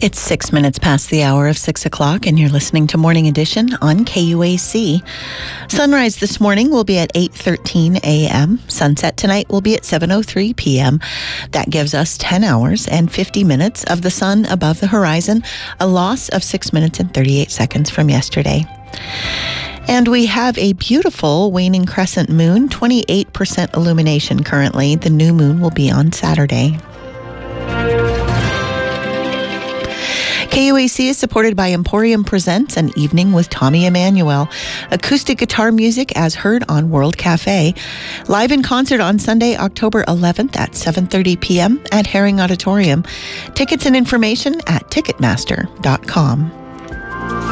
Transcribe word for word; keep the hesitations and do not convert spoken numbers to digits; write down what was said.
It's six minutes past the hour of six o'clock, and you're listening to Morning Edition on K U A C. Sunrise this morning will be at eight thirteen a.m. Sunset tonight will be at seven oh three p.m. That gives us ten hours and fifty minutes of the sun above the horizon, a loss of six minutes and thirty-eight seconds from yesterday. And we have a beautiful waning crescent moon, twenty-eight percent illumination currently. The new moon will be on Saturday. K U A C is supported by Emporium Presents An Evening with Tommy Emmanuel. Acoustic guitar music as heard on World Cafe. Live in concert on Sunday, October eleventh at seven thirty p.m. at Herring Auditorium. Tickets and information at ticketmaster dot com.